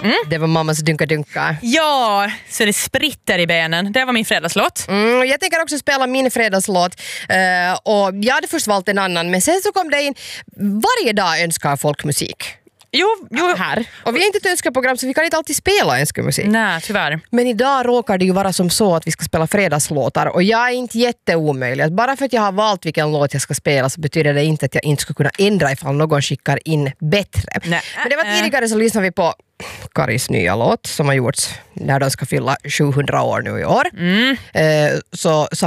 Det var mammas dynka-dynka. Ja, så det spritter i benen. Det var min fredagslåt. Jag tänker också spela min fredagslåt. Och jag hade först valt en annan, men sen så kom det in. Varje dag önskar folk musik. Jo. Här. Och vi är inte ett önskeprogram så vi kan inte alltid spela önskemusik. Nej, tyvärr. Men idag råkar det ju vara som så att vi ska spela fredagslåtar och jag är inte jätteomöjlig. Bara för att jag har valt vilken låt jag ska spela så betyder det inte att jag inte ska kunna ändra ifall någon skickar in bättre. Nej. Men det var tidigare så lyssnade vi på Karis nya låt som har gjorts när de ska fylla 700 år nu i år. Så